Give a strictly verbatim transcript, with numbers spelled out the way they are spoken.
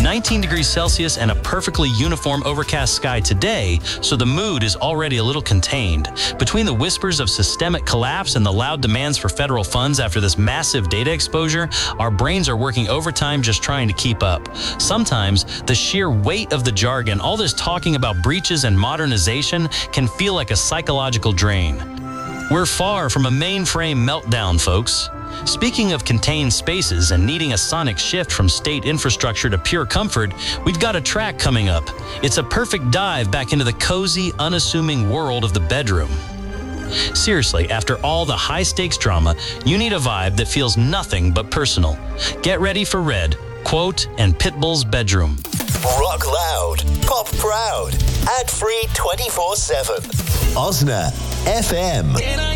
nineteen degrees Celsius and a perfectly uniform overcast sky today, so the mood is already a little contained. Between the whispers of systemic collapse and the loud demands for federal funds after this massive data exposure, our brains are working overtime just trying to keep up. Sometimes, the sheer weight of the jargon, all this talking about breaches and modernization, can feel like a psychological drain. We're far from a mainframe meltdown, folks. Speaking of contained spaces and needing a sonic shift from state infrastructure to pure comfort, we've got a track coming up. It's a perfect dive back into the cozy, unassuming world of the bedroom. Seriously, after all the high-stakes drama, you need a vibe that feels nothing but personal. Get ready for Red, Quote, and Pitbull's Bedroom. Rock loud, pop proud, ad-free twenty-four seven. Osna F M.